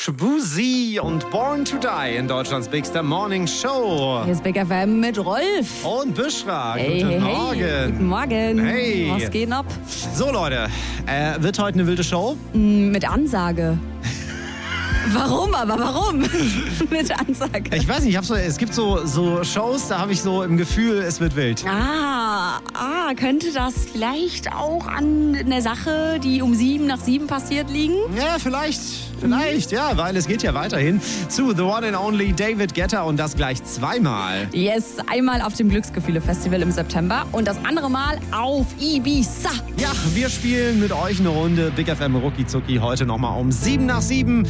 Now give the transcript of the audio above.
Boozy und Born to Die in Deutschlands Bigster Morning Show. Hier ist Big FM mit Rolf. Und Büschra. Hey, Guten hey, Morgen. hey. Guten Morgen. Hey. Was geht ab? So Leute, wird heute eine wilde Show? Mit Ansage. Warum aber? Warum? Mit Ansage. Ich weiß nicht, es gibt so Shows, da habe ich so im Gefühl, es wird wild. Könnte das vielleicht auch an einer Sache, die um 7 passiert, liegen? Ja, vielleicht, ja, weil es geht ja weiterhin zu The One and Only David Guetta und das gleich zweimal. Yes, einmal auf dem Glücksgefühle-Festival im September und das andere Mal auf Ibiza. Ja, wir spielen mit euch eine Runde Big FM Rucki Zucki heute nochmal um 7 nach 7.